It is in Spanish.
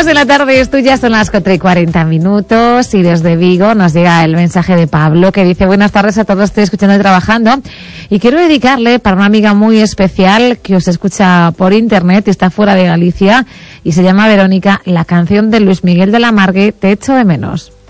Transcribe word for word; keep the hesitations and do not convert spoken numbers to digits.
Seguimos en la tarde, esto ya son las cuatro y cuarenta minutos y desde Vigo nos llega el mensaje de Pablo que dice: buenas tardes a todos, estoy escuchando y trabajando y quiero dedicarle para una amiga muy especial que os escucha por internet y está fuera de Galicia y se llama Verónica, la canción de Luis Miguel de la Margue, Te echo de menos.